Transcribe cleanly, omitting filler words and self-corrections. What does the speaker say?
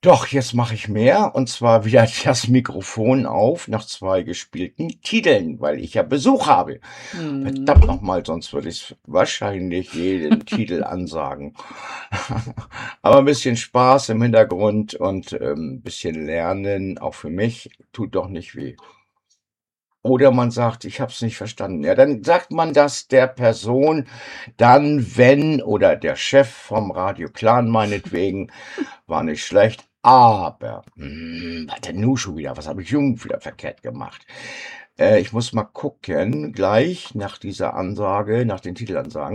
Doch, jetzt mache ich mehr und zwar wieder das Mikrofon auf nach 2 gespielten Titeln, weil ich ja Besuch habe. Verdammt Mhm. noch mal, sonst würde ich wahrscheinlich jeden Titel ansagen. Aber ein bisschen Spaß im Hintergrund und, bisschen lernen, auch für mich, tut doch nicht weh. Oder man sagt: „Ich habe es nicht verstanden." Ja, dann sagt man das der Person dann, wenn oder der Chef vom Radio Clan meinetwegen: „War nicht schlecht, aber, was denn nun schon wieder? Was habe ich nun wieder verkehrt gemacht?" Ich muss mal gucken gleich nach dieser Ansage, nach den Titelansagen.